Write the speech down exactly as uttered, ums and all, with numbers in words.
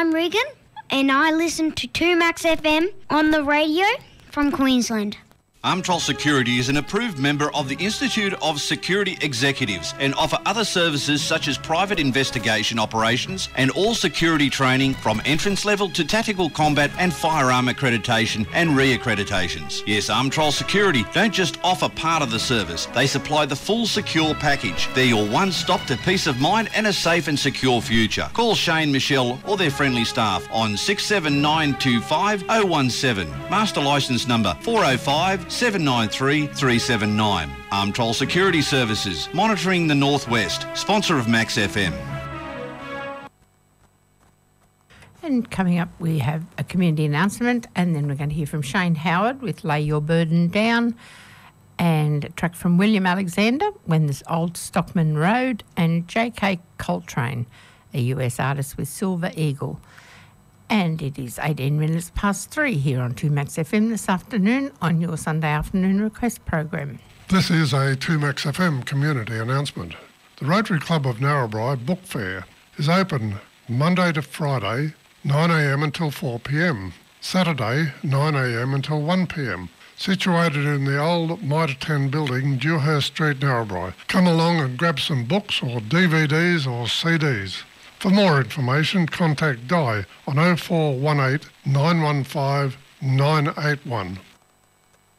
I'm Regan, and I listen to two Max F M on the radio from Queensland. Armtrol Security is an approved member of the Institute of Security Executives and offer other services such as private investigation operations and all security training from entrance level to tactical combat and firearm accreditation and re-accreditations. Yes, Armtrol Security don't just offer part of the service, they supply the full secure package. They're your one-stop to peace of mind and a safe and secure future. Call Shane, Michelle or their friendly staff on six seven nine two five oh one seven. Master licence number four oh five seven nine three three seven nine. Armtrol Security Services, monitoring the Northwest, sponsor of Max F M. And coming up, we have a community announcement, and then we're going to hear from Shane Howard with Lay Your Burden Down, and a track from William Alexander, When This Old Stockman Road, and J K Coltrane, a U S artist with Silver Eagle. And it is eighteen minutes past three here on two Max F M this afternoon on your Sunday afternoon request program. This is a two Max F M community announcement. The Rotary Club of Narrabri Book Fair is open Monday to Friday, nine a m until four p m, Saturday, nine a m until one p m, situated in the old Mitre ten building, Dewhurst Street, Narrabri. Come along and grab some books or D V Ds or C Ds. For more information, contact Di on oh four one eight nine one five nine eight one.